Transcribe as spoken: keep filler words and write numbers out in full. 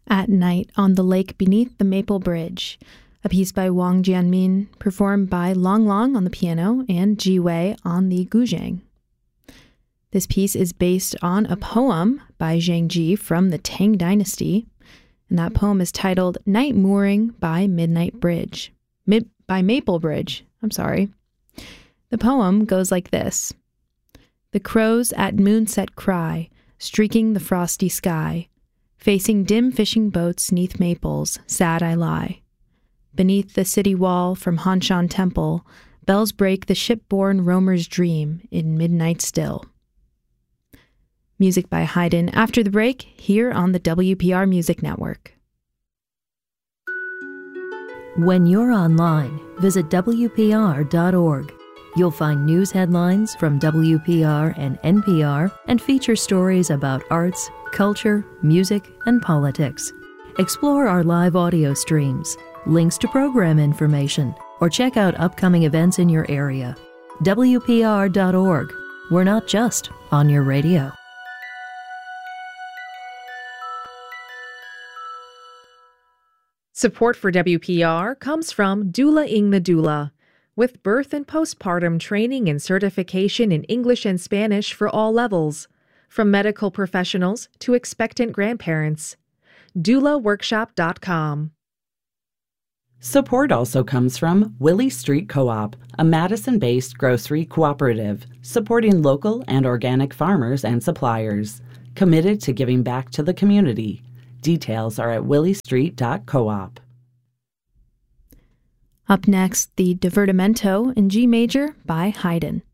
At Night on the Lake Beneath the Maple Bridge, a piece by Wang Jianmin, performed by Long Long on the piano and Ji Wei on the guzheng. This piece is based on a poem by Zhang Ji from the Tang Dynasty, and that poem is titled Night Mooring by Midnight Bridge. Mid- by Maple Bridge, I'm sorry. The poem goes like this. The crows at moonset cry, streaking the frosty sky. Facing dim fishing boats neath maples, sad I lie. Beneath the city wall from Hanshan Temple, bells break the ship-borne roamer's dream in midnight still. Music by Haydn after the break, here on the W P R Music Network. When you're online, visit W P R dot org. You'll find news headlines from W P R and N P R and feature stories about arts, culture, music, and politics. Explore our live audio streams, links to program information, or check out upcoming events in your area. W P R dot org. We're not just on your radio. Support for W P R comes from Doula Ing the Doula, with birth and postpartum training and certification in English and Spanish for all levels, from medical professionals to expectant grandparents. doula workshop dot com. Support also comes from Willie Street Co-op, a Madison-based grocery cooperative supporting local and organic farmers and suppliers, committed to giving back to the community. Details are at willie street dot coop. Up next, the Divertimento in G major by Haydn.